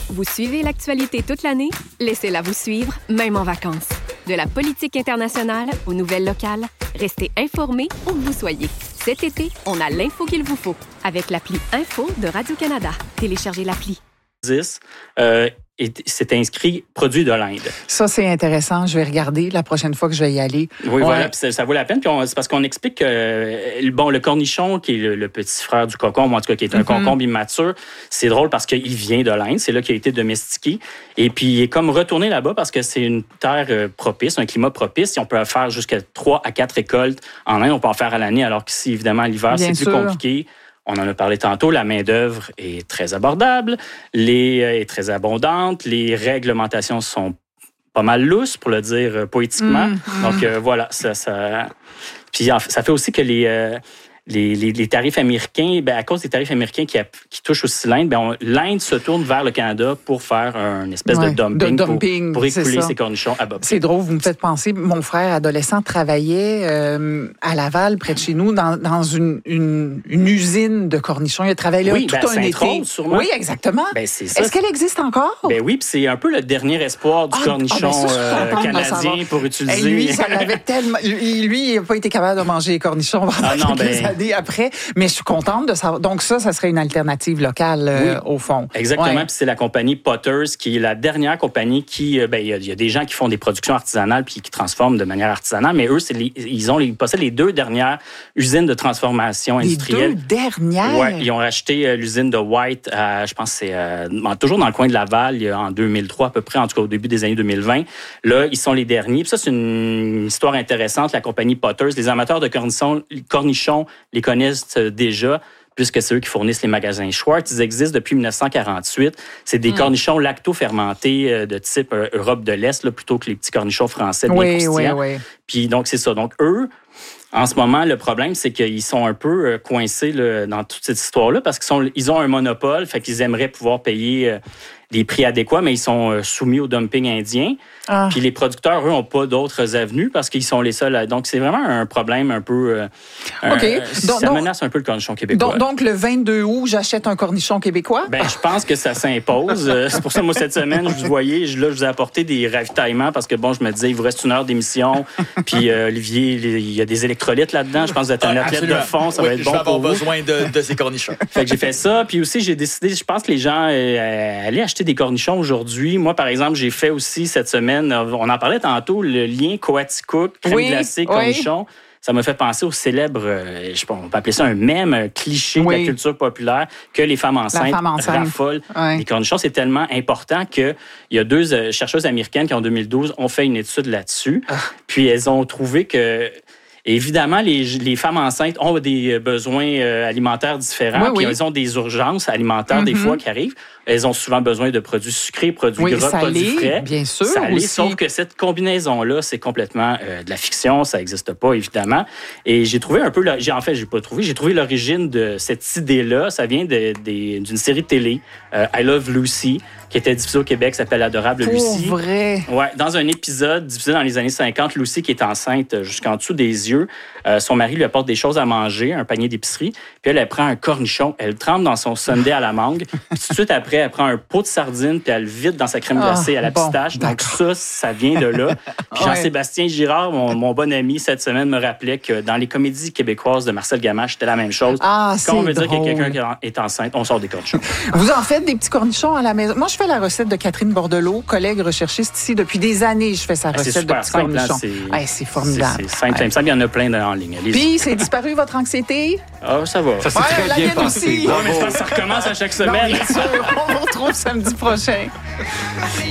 Vous suivez l'actualité toute l'année? Laissez-la vous suivre, même en vacances. De la politique internationale aux nouvelles locales, restez informés où que vous soyez. Cet été, on a l'info qu'il vous faut avec l'appli Info de Radio-Canada. Téléchargez l'appli. C'est inscrit produit de l'Inde. Ça, c'est intéressant. Je vais regarder la prochaine fois que je vais y aller. Oui, voilà. Puis ça vaut la peine. Puis c'est parce qu'on explique que le cornichon, qui est le petit frère du concombre, en tout cas, qui est un concombre immature, c'est drôle parce qu'il vient de l'Inde. C'est là qu'il a été domestiqué. Et puis, il est comme retourné là-bas parce que c'est une terre propice, un climat propice. Si on peut faire jusqu'à 3 à 4 récoltes en Inde, on peut en faire à l'année, alors qu'ici, évidemment, l'hiver, c'est plus compliqué. On en a parlé tantôt, la main-d'œuvre est très abordable, est très abondante, les réglementations sont pas mal lousses, pour le dire poétiquement. Donc, voilà, Puis, ça fait aussi que les tarifs américains, à cause des tarifs américains qui touchent aussi l'Inde, l'Inde se tourne vers le Canada pour faire une espèce de dumping pour écouler ses cornichons à bas prix. C'est drôle, vous me faites penser, mon frère adolescent travaillait à Laval, près de chez nous, dans une usine de cornichons. Il a travaillé là tout un été. Sûrement. Oui, exactement. C'est ça. Est-ce qu'elle existe encore? Oui, puis c'est un peu le dernier espoir du cornichon canadien pour utiliser. Et lui, ça l'avait tellement... Lui, il n'a pas été capable de manger les cornichons pendant quelques années après, mais je suis contente de savoir. Donc ça serait une alternative locale au fond. Exactement, puis c'est la compagnie Potters qui est la dernière compagnie qui... il y a des gens qui font des productions artisanales puis qui transforment de manière artisanale, mais eux, ils possèdent les 2 dernières usines de transformation industrielle. Les 2 dernières? Oui, ils ont racheté l'usine de White, je pense que c'est toujours dans le coin de Laval, en 2003 à peu près, en tout cas au début des années 2020. Là, ils sont les derniers. Puis ça, c'est une histoire intéressante, la compagnie Potters. Les amateurs de cornichons les connaissent déjà, puisque c'est eux qui fournissent les magasins Schwartz. Ils existent depuis 1948. C'est des cornichons lacto-fermentés de type Europe de l'Est, là, plutôt que les petits cornichons français bien croustillants. Oui. Puis donc, c'est ça. Donc, eux, en ce moment, le problème, c'est qu'ils sont un peu coincés dans toute cette histoire-là parce qu'ils ont un monopole, fait qu'ils aimeraient pouvoir payer des prix adéquats, mais ils sont soumis au dumping indien. Puis les producteurs, eux, n'ont pas d'autres avenues parce qu'ils sont les seuls. Donc, c'est vraiment un problème un peu... ça menace un peu le cornichon québécois. Donc, le 22 août, j'achète un cornichon québécois? Je pense que ça s'impose. C'est pour ça, moi, cette semaine, je vous ai apporté des ravitaillements parce que, je me disais, il vous reste 1 heure d'émission. Puis, Olivier, il y a des électrolytes là-dedans. Je pense que vous êtes un athlète de fond. Ça va être bon pour vous. Je vais avoir besoin de ces cornichons. Fait que j'ai fait ça. Puis aussi, j'ai décidé, je pense que les gens allaient acheter des cornichons aujourd'hui. Moi, par exemple, j'ai fait aussi cette semaine, on en parlait tantôt, le lien Coaticook, crème glacée, cornichon. Ça m'a fait penser au célèbre, on peut appeler ça un mème, un cliché de la culture populaire, que les femmes enceintes raffolent. Les cornichons, c'est tellement important qu'il y a 2 chercheuses américaines qui, en 2012, ont fait une étude là-dessus. Puis elles ont trouvé que... Évidemment, les femmes enceintes ont des besoins alimentaires différents, puis elles ont des urgences alimentaires des fois qui arrivent. Elles ont souvent besoin de produits sucrés, produits gras, produits frais. Bien sûr, salés, sauf que cette combinaison-là, c'est complètement de la fiction, ça n'existe pas, évidemment. Et j'ai trouvé un peu... j'ai trouvé l'origine de cette idée-là. Ça vient d'une série de télé, I Love Lucy, qui était diffusée au Québec, s'appelle Adorable Lucie. Pour vrai? Ouais, dans un épisode diffusé dans les années 50, Lucie, qui est enceinte jusqu'en dessous des yeux, son mari lui apporte des choses à manger, un panier d'épicerie, puis elle prend un cornichon, elle le trempe dans son sundae à la mangue, puis tout de suite après, elle prend un pot de sardines, puis elle le vide dans sa crème glacée à la pistache. Donc ça vient de là. Puis Jean-Sébastien Girard, mon bon ami, cette semaine, me rappelait que dans les comédies québécoises de Marcel Gamache, c'était la même chose. Quand on veut dire que quelqu'un est enceinte, on sort des cornichons. Vous en faites des petits cornichons à la maison? Moi, je fais la recette de Catherine Bordelot, collègue recherchiste ici. Depuis des années, je fais sa recette de petits cornichons. C'est formidable. C'est simple. Il y en a plein en ligne. Puis, c'est disparu votre anxiété? Ça va. Ça s'est très bien passé. Mais ça recommence à chaque semaine. Non, bien sûr. On vous retrouve samedi prochain.